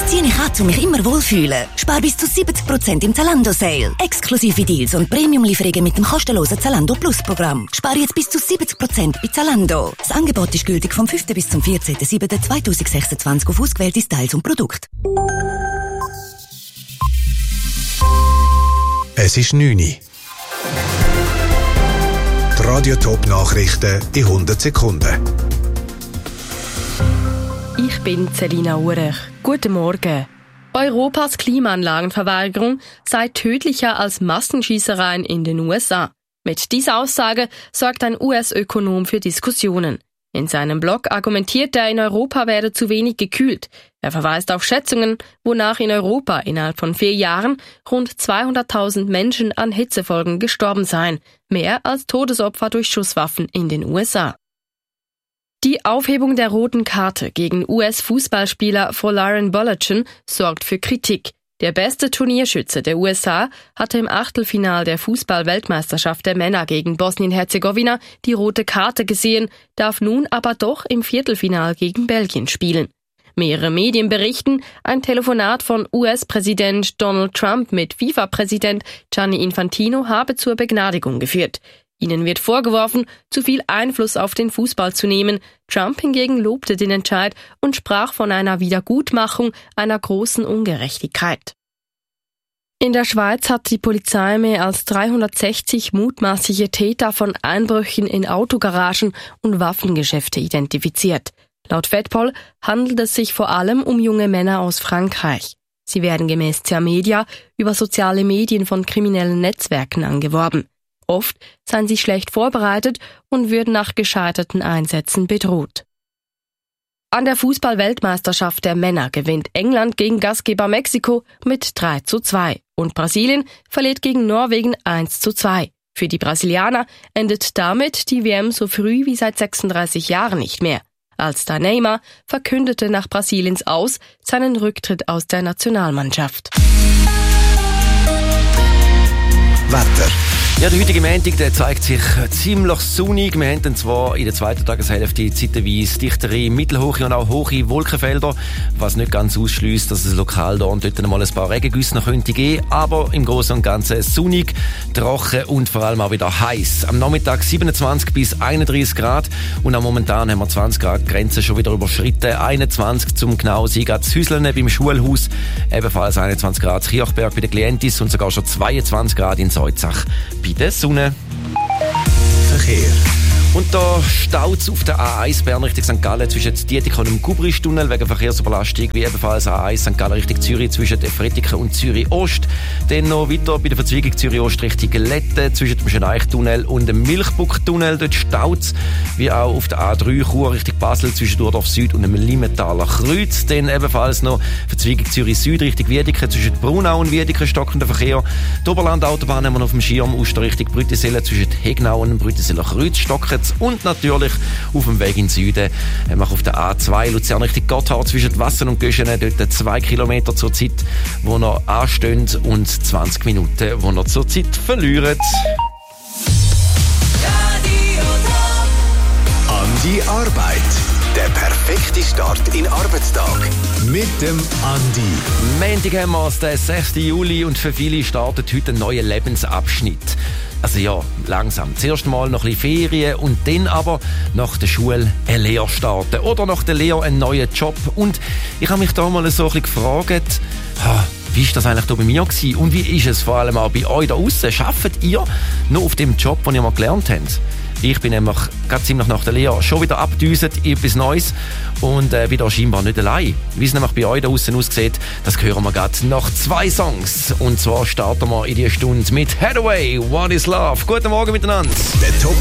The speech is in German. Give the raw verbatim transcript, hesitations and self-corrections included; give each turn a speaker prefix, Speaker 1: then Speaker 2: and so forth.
Speaker 1: Was ziehe ich an, um mich immer wohlfühlen? Spar bis zu siebzig Prozent im Zalando-Sale. Exklusive Deals und Premium-Lieferungen mit dem kostenlosen Zalando Plus-Programm. Spar jetzt bis zu siebzig Prozent bei Zalando. Das Angebot ist gültig vom fünften bis zum vierzehnten siebten zweitausendsechsundzwanzig auf ausgewählte Styles und Produkte.
Speaker 2: Es ist neun Uhr. Die Radio-Top-Nachrichten in hundert Sekunden.
Speaker 3: Ich bin Selina Urech. Guten Morgen. Europas Klimaanlagenverweigerung sei tödlicher als Massenschießereien in den U S A. Mit dieser Aussage sorgt ein U S-Ökonom für Diskussionen. In seinem Blog argumentiert er, in Europa werde zu wenig gekühlt. Er verweist auf Schätzungen, wonach in Europa innerhalb von vier Jahren rund zweihunderttausend Menschen an Hitzefolgen gestorben seien, mehr als Todesopfer durch Schusswaffen in den U S A. Die Aufhebung der roten Karte gegen U S-Fußballspieler Folarin Balogun sorgt für Kritik. Der beste Turnierschütze der U S A hatte im Achtelfinal der Fußball-Weltmeisterschaft der Männer gegen Bosnien-Herzegowina die rote Karte gesehen, darf nun aber doch im Viertelfinal gegen Belgien spielen. Mehrere Medien berichten, ein Telefonat von U S-Präsident Donald Trump mit FIFA-Präsident Gianni Infantino habe zur Begnadigung geführt. Ihnen wird vorgeworfen, zu viel Einfluss auf den Fußball zu nehmen. Trump hingegen lobte den Entscheid und sprach von einer Wiedergutmachung einer großen Ungerechtigkeit. In der Schweiz hat die Polizei mehr als dreihundertsechzig mutmaßliche Täter von Einbrüchen in Autogaragen und Waffengeschäfte identifiziert. Laut Fedpol handelt es sich vor allem um junge Männer aus Frankreich. Sie werden gemäß Tamedia über soziale Medien von kriminellen Netzwerken angeworben. Oft seien sie schlecht vorbereitet und würden nach gescheiterten Einsätzen bedroht. An der Fußball-Weltmeisterschaft der Männer gewinnt England gegen Gastgeber Mexiko mit drei zu zwei und Brasilien verliert gegen Norwegen eins zu zwei. Für die Brasilianer endet damit die W M so früh wie seit sechsunddreißig Jahren nicht mehr. Als da Neymar verkündete nach Brasiliens Aus seinen Rücktritt aus der Nationalmannschaft.
Speaker 2: Wetter.
Speaker 4: Ja, der heutige Montag, der zeigt sich ziemlich sonnig. Wir haben dann zwar in der zweiten Tageshälfte zeitweise dichtere, mittelhohe und auch hohe Wolkenfelder, was nicht ganz ausschliesst, dass es lokal da und dort mal ein paar Regengüsse noch könnte geben, aber im Großen und Ganzen sonnig, trocken und vor allem auch wieder heiß. Am Nachmittag siebenundzwanzig bis einunddreißig Grad und auch momentan haben wir zwanzig Grad Grenze schon wieder überschritten. einundzwanzig zum genau sein, gerade zu Hüseln beim Schulhaus, ebenfalls einundzwanzig Grad zu Kirchberg bei der Klientis und sogar schon zweiundzwanzig Grad in Salzach bei der Sonne.
Speaker 2: Verkehr.
Speaker 4: Und da staut es auf der A eins Bern Richtung Sankt Gallen zwischen Dietikon und dem Gubristunnel wegen Verkehrsüberlastung, wie ebenfalls A eins Sankt Gallen Richtung Zürich zwischen Frettiken und Zürich Ost. Dann noch weiter bei der Verzweigung Zürich Ost Richtung Letten zwischen dem Schöneichtunnel und dem Milchbucktunnel. Dort staut es, wie auch auf der A drei Chur Richtung Basel zwischen Dordorf Süd und dem Limmentaler Kreuz. Dann ebenfalls noch Verzweigung Zürich Süd Richtung Wiedeke zwischen Brunau und Wiedeke stockender Verkehr. Die Oberlandautobahn haben wir noch auf dem Schirm, Uster Richtung Brüttisellen zwischen Hegnau und dem Brüttiseller Kreuz stocken. Und natürlich auf dem Weg in den Süden, wir auf der A zwei Luzern Richtung Gotthard zwischen Wassen und Göschene, dort zwei Kilometer zur Zeit, wo noch anstehen und zwanzig Minuten, wo noch zur Zeit verlieren.
Speaker 2: An die Arbeit. Der perfekte Start in den Arbeitstag. Mit dem Andi.
Speaker 4: Montag haben wir es, den sechsten Juli, und für viele startet heute ein neuer Lebensabschnitt. Also ja, langsam. Zuerst mal noch ein bisschen Ferien und dann aber nach der Schule eine Lehre starten. Oder nach der Lehre einen neuen Job. Und ich habe mich da mal so ein bisschen gefragt, ha, wie war das eigentlich da bei mir gewesen? Und wie ist es vor allem auch bei euch da draussen? Arbeitet ihr noch auf dem Job, den ihr mal gelernt habt? Ich bin nämlich gerade ziemlich nach der Lehre schon wieder abgedüset in etwas Neues und äh, bin da scheinbar nicht allein. Wie es nämlich bei euch da draussen aussieht, das hören wir gerade nach zwei Songs. Und zwar starten wir in die Stunde mit Hathaway, What is Love. Guten Morgen miteinander.
Speaker 2: Der Top